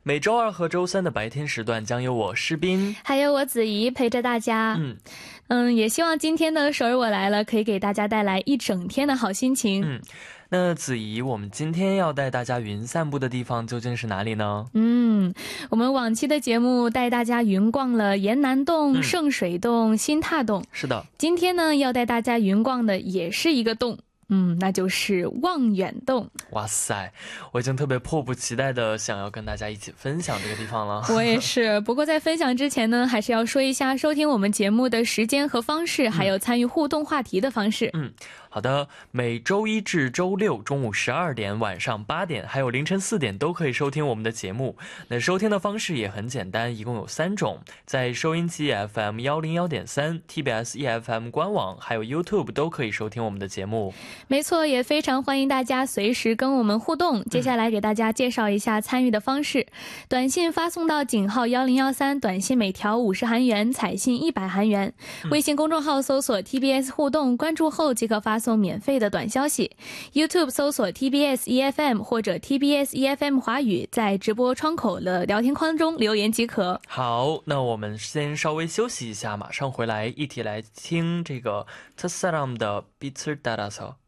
每周二和周三的白天时段将由我诗斌还有我子怡陪着大家。也希望今天的首尔我来了可以给大家带来一整天的好心情。 那子怡，我们今天要带大家云散步的地方究竟是哪里呢？ 我们往期的节目带大家云逛了延南洞、圣水洞、新踏洞。 是的， 今天呢要带大家云逛的也是一个洞，那就是望远洞。 哇塞，我已经特别迫不及待的想要跟大家一起分享这个地方了。 我也是，不过在分享之前呢，还是要说一下收听我们节目的时间和方式，还有参与互动话题的方式。 好的，每周一至周六中午12点、晚上8点，还有凌晨4点都可以收听我们的节目。那收听的方式也很简单，一共有3种，在收音机 FM 101.3、TBS EFM 官网，还有 YouTube 都可以收听我们的节目。 没错，也非常欢迎大家随时跟我们互动。接下来给大家介绍一下参与的方式。短信发送到井号1013，短信每条50韩元，彩信100韩元。微信公众号搜索 TBS 互动，关注后即可发送免费的短消息。 YouTube 搜索 TBS EFM 或者 TBS EFM 华语，在直播窗口的聊天框中留言即可。 好，那我们先稍微休息一下，马上回来一起来听这个첫사람的빛을 따라서。